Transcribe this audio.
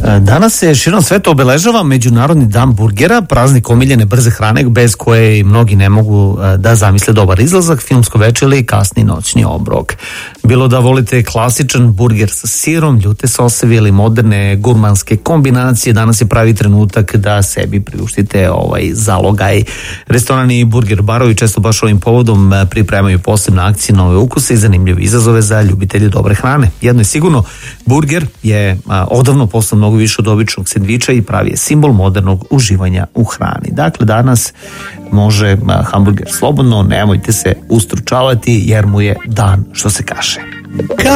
Danas se širom sveta obeležava Međunarodni dan burgera, praznik omiljene brze hrane bez koje mnogi ne mogu da zamisle dobar izlazak, filmsko veče ili kasni noćni obrok. Bilo da volite klasičan burger sa sirom, ljute soseve ili moderne gurmanske kombinacije, danas je pravi trenutak da sebi priuštite ovaj zalogaj. Restorani i burger barovi često baš ovim povodom pripremaju posebne akcije, nove ukuse i zanimljive izazove za ljubitelje dobre hrane. Jedno je sigurno, burger je odavno postao mnogo više od običnog sendviča i pravi je simbol modernog uživanja u hrani. Dakle, danas može hamburger slobodno, nemojte se ustručavati jer mu je dan, što se kaže.